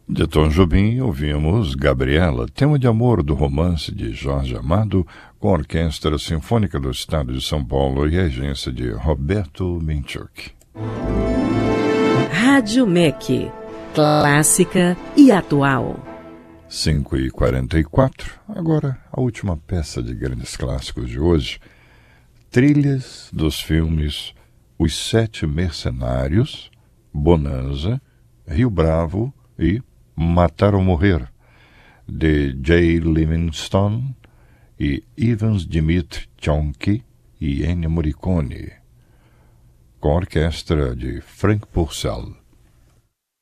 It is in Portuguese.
De Tom Jobim, ouvimos Gabriela, tema de amor do romance de Jorge Amado, com a Orquestra Sinfônica do Estado de São Paulo e regência de Roberto Minchuk. Rádio MEC, clássica e atual. 5h44, agora a última peça de grandes clássicos de hoje. Trilhas dos filmes Os Sete Mercenários, Bonanza, Rio Bravo e Matar ou Morrer, de Jay Livingstone e Ivans Dmitri Tchonky e Ennio Morricone, com a orquestra de Frank Purcell.